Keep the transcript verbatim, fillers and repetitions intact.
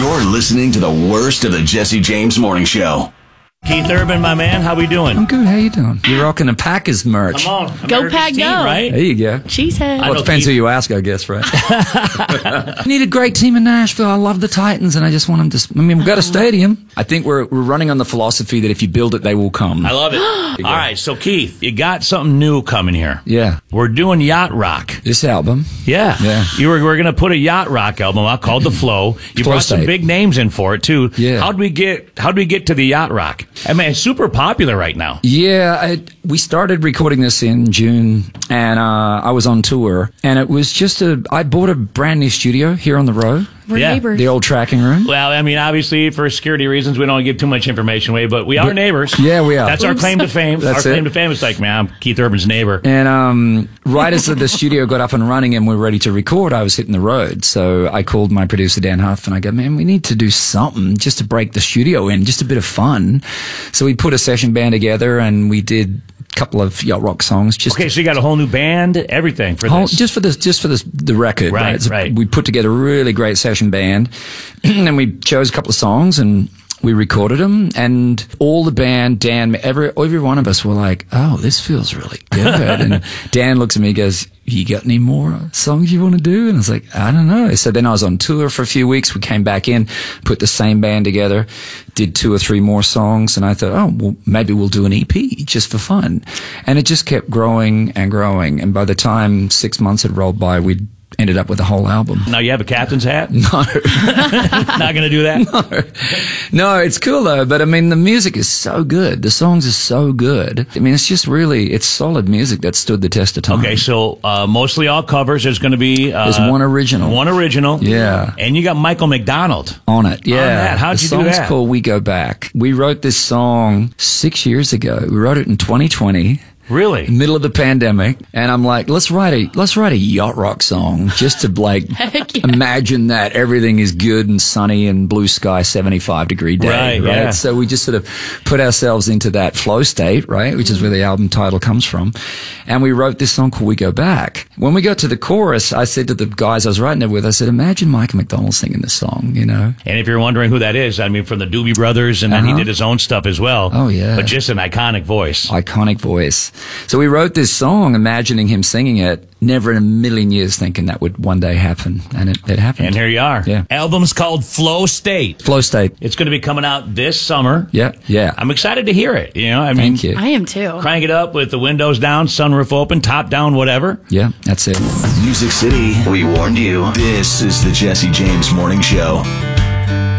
You're listening to the worst of the Jesse James Morning Show. Keith Urban, my man, how we doing? I'm good. How you doing? You're rocking a Packers merch. Come on. Go America's Pack, team, go. right? There you go. Cheesehead. Well, it depends who you ask, I guess, right? I need a great team in Nashville. I love the Titans, and I just want them to. I mean, we've got a stadium. I think we're we're running on the philosophy that if you build it, they will come. I love it. All right, so Keith, you got something new coming here. Yeah. We're doing Yacht Rock. This album. Yeah. Yeah. You were we're gonna put a Yacht Rock album out called The Flow. You Flow brought some State. big names in for it too. Yeah. How'd we get how'd we get to the Yacht Rock? I mean, it's super popular right now. Yeah, I, we started recording this in June, and uh, I was on tour, and it was just a. I bought a brand new studio here on the road, We're Yeah. neighbors. the old tracking room. Well, I mean, obviously for security reasons, we don't give too much information away, but we are But- neighbors. Yeah, we are. That's our claim to fame. That's our it. claim to fame is like, man, I'm Keith Urban's neighbor. And um, right as the studio got up and running and we were ready to record, I was hitting the road. So I called my producer, Dan Huff, and I go, man, we need to do something just to break the studio in, just a bit of fun. So we put a session band together and we did a couple of yacht rock songs. Just Okay, so you got a whole new band, everything for whole, this. just for this, just for this, the record. Right, It's- right. We put together a really great session band, and we chose a couple of songs and we recorded them. And all the band, Dan, every every one of us were like, "Oh, this feels really good." And Dan looks at me, and goes, "You got any more songs you want to do?" And I was like, "I don't know." So then I was on tour for a few weeks. We came back in, put the same band together, did two or three more songs, and I thought, oh, well, maybe we'll do an E P just for fun. And it just kept growing and growing. And by the time six months had rolled by, we'd ended up with a whole album. Now you have a captain's hat? No, Not going to do that? no, it's cool though. But I mean, the music is so good. The songs are so good. I mean, it's just really, it's solid music that stood the test of time. Okay, so uh, mostly all covers. There's going to be... Uh, There's one original. One original. Yeah. And you got Michael McDonald. On it, yeah. that. How'd the you do song's that? called We Go Back. We wrote this song six years ago. We wrote it in twenty twenty. Really? Middle of the pandemic, and I'm like, let's write a let's write a yacht rock song just to like Heck yeah. imagine that everything is good and sunny and blue sky, seventy-five degree day, Right, right? yeah. So we just sort of put ourselves into that flow state, right, which is where the album title comes from, and we wrote this song called We Go Back. When we got to the chorus, I said to the guys I was writing it with, I said, imagine Michael McDonald singing this song, you know? And if you're wondering who that is, I mean, from the Doobie Brothers, and then he Uh-huh. did his own stuff as well. Oh, yeah. But just an iconic voice. Iconic voice. So we wrote this song, imagining him singing it, never in a million years thinking that would one day happen. And it, it happened. And here you are. Yeah. Album's called Flow State. Flow State. It's going to be coming out this summer. Yeah, yeah. I'm excited to hear it. You know, I mean, Thank you. I am too. crank it up with the windows down, sunroof open, top down, whatever. Yeah, that's it. Music City, we warned you. This is the Jesse James Morning Show.